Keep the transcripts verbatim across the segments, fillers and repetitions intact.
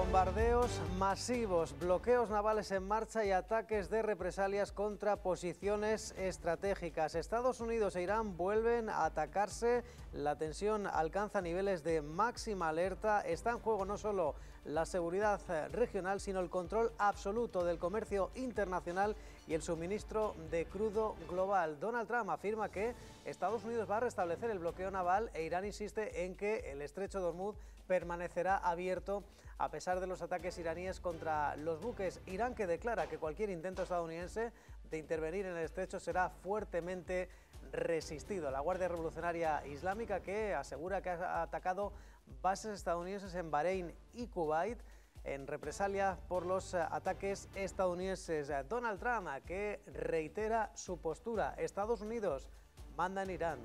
Bombardeos masivos, bloqueos navales en marcha y ataques de represalias contra posiciones estratégicas. Estados Unidos e Irán vuelven a atacarse, la tensión alcanza niveles de máxima alerta. Está en juego no solo la seguridad regional, sino el control absoluto del comercio internacional y el suministro de crudo global. Donald Trump afirma que Estados Unidos va a restablecer el bloqueo naval e Irán insiste en que el estrecho de Hormuz permanecerá abierto a pesar de los ataques iraníes contra los buques. Irán, que declara que cualquier intento estadounidense de intervenir en el estrecho será fuertemente resistido. La Guardia Revolucionaria Islámica, que asegura que ha atacado bases estadounidenses en Bahrein y Kuwait en represalia por los ataques estadounidenses. Donald Trump, que reitera su postura: Estados Unidos manda en Irán.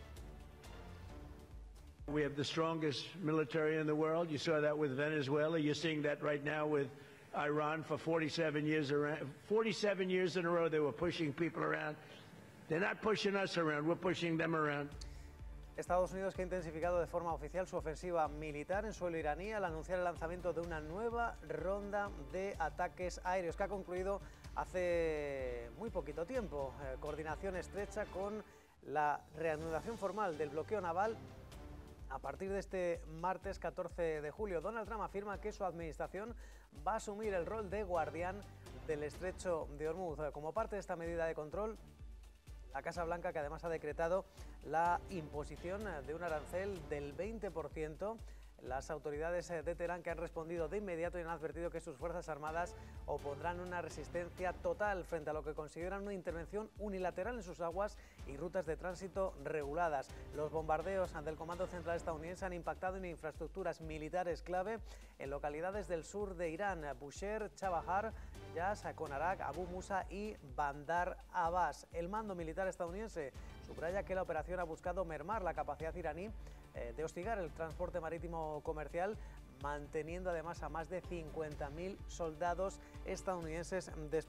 We have the strongest military in the world. You saw that with Venezuela. You're seeing that right now with Iran. For forty-seven years around, forty-seven years in a row, they were pushing people around. They're not pushing us around. We're pushing them around. Estados Unidos, que ha intensificado de forma oficial su ofensiva militar en suelo iraní al anunciar el lanzamiento de una nueva ronda de ataques aéreos que ha concluido hace muy poquito tiempo. Eh, coordinación estrecha con la reanudación formal del bloqueo naval. A partir de este martes catorce de julio, Donald Trump afirma que su administración va a asumir el rol de guardián del estrecho de Hormuz. Como parte de esta medida de control, la Casa Blanca, que además ha decretado la imposición de un arancel del veinte por ciento, las autoridades de Teherán, que han respondido de inmediato y han advertido que sus Fuerzas Armadas opondrán una resistencia total frente a lo que consideran una intervención unilateral en sus aguas y rutas de tránsito reguladas. Los bombardeos del Comando Central estadounidense han impactado en infraestructuras militares clave en localidades del sur de Irán: Bushehr, Chabahar, Yas, Konarak, Abu Musa y Bandar Abbas. El mando militar estadounidense subraya que la operación ha buscado mermar la capacidad iraní eh, de hostigar el transporte marítimo comercial, manteniendo además a más de cincuenta mil soldados estadounidenses desplegados.